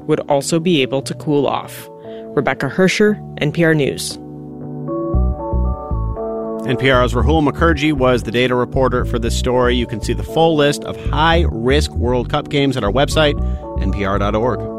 would also be able to cool off. Rebecca Hersher, NPR News. NPR's Rahul Mukherjee was the data reporter for this story. You can see the full list of high-risk World Cup games at our website, npr.org.